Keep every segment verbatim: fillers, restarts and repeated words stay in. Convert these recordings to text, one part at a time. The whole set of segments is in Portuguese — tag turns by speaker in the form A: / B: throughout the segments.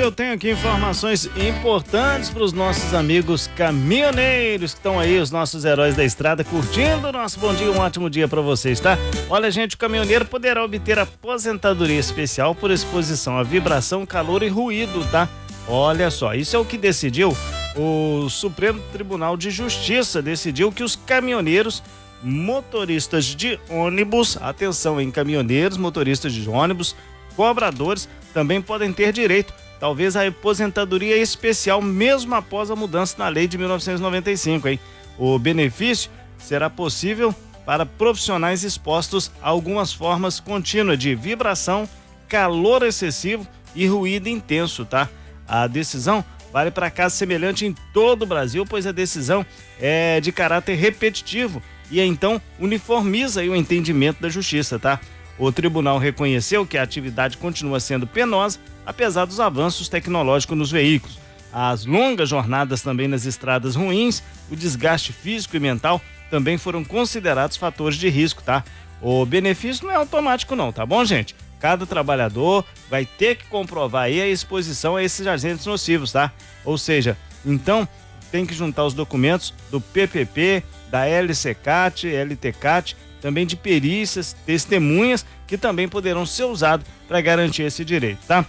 A: eu tenho aqui informações importantes para os nossos amigos caminhoneiros que estão aí, os nossos heróis da estrada, curtindo o nosso bom dia, um ótimo dia para vocês, tá? Olha, gente, o caminhoneiro poderá obter aposentadoria especial por exposição à vibração, calor e ruído, tá? Olha só, isso é o que decidiu o Supremo Tribunal de Justiça, decidiu que os caminhoneiros, motoristas de ônibus, atenção em caminhoneiros, motoristas de ônibus, cobradores, também podem ter direito, talvez, a aposentadoria especial, mesmo após a mudança na lei de mil novecentos e noventa e cinco, hein? O benefício será possível para profissionais expostos a algumas formas contínuas de vibração, calor excessivo e ruído intenso, tá? A decisão vale para caso semelhante em todo o Brasil, pois a decisão é de caráter repetitivo e então uniformiza aí o entendimento da justiça, tá? O tribunal reconheceu que a atividade continua sendo penosa, apesar dos avanços tecnológicos nos veículos. As longas jornadas também nas estradas ruins, o desgaste físico e mental também foram considerados fatores de risco, tá? O benefício não é automático não, tá bom, gente? Cada trabalhador vai ter que comprovar aí a exposição a esses agentes nocivos, tá? Ou seja, então tem que juntar os documentos do P P P, da L C C A T, L T C A T, também de perícias, testemunhas, que também poderão ser usados para garantir esse direito, tá?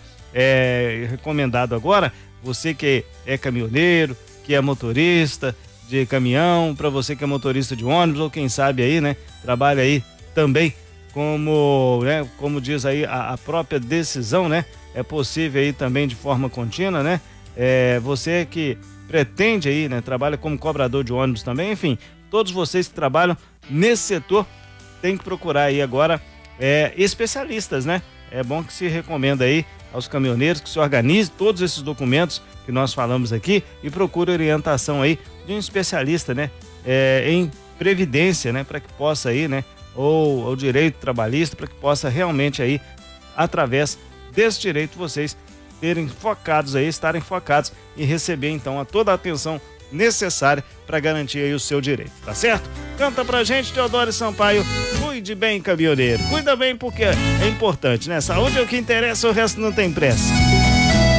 A: É recomendado agora, você que é caminhoneiro, que é motorista de caminhão, para você que é motorista de ônibus, ou quem sabe aí, né, trabalha aí também como, né, como diz aí a, a própria decisão, né, é possível aí também de forma contínua, né, é, você que pretende aí, né, trabalha como cobrador de ônibus também, enfim, todos vocês que trabalham nesse setor, tem que procurar aí agora é, especialistas, né? É bom que se recomenda aí aos caminhoneiros que se organize todos esses documentos que nós falamos aqui e procure orientação aí de um especialista, né? É, em previdência, né? Para que possa aí, né? Ou o direito trabalhista, para que possa realmente aí, através desse direito, vocês terem focados aí, estarem focados e receber então a toda a atenção necessária para garantir aí o seu direito, tá certo? Canta pra gente, Teodoro Sampaio, cuide bem, caminhoneiro, cuida bem porque é importante, né? Saúde é o que interessa, o resto não tem pressa.